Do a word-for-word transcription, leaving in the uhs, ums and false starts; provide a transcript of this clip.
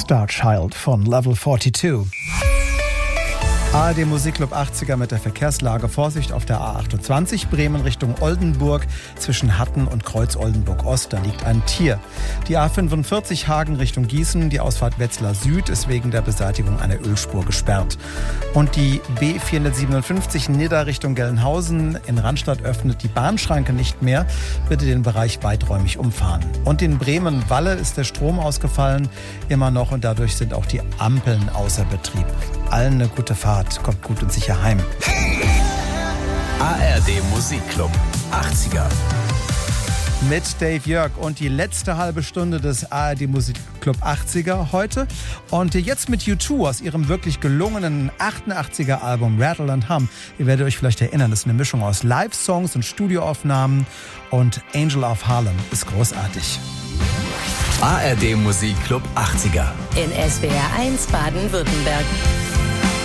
Star Child von Level zweiundvierzig. A R D Musikclub achtziger mit der Verkehrslage. Vorsicht auf der A achtundzwanzig, Bremen Richtung Oldenburg. Zwischen Hatten und Kreuz Oldenburg-Ost, da liegt ein Tier. Die A fünfundvierzig Hagen Richtung Gießen. Die Ausfahrt Wetzlar Süd ist wegen der Beseitigung einer Ölspur gesperrt. Und die B vierhundertsiebenundfünfzig Nidda Richtung Gelnhausen. In Randstadt öffnet die Bahnschranke nicht mehr. Bitte den Bereich weiträumig umfahren. Und in Bremen-Walle ist der Strom ausgefallen. Immer noch, und dadurch sind auch die Ampeln außer Betrieb. Allen eine gute Fahrt, kommt gut und sicher heim. A R D Musikclub achtziger. Mit Dave Jörg und die letzte halbe Stunde des A R D Musikclub achtziger heute. Und jetzt mit U zwei aus ihrem wirklich gelungenen achtundachtziger Album Rattle and Hum. Ihr werdet euch vielleicht erinnern, das ist eine Mischung aus Live-Songs und Studioaufnahmen. Und Angel of Harlem ist großartig. A R D Musikclub achtziger. In S W R eins Baden-Württemberg.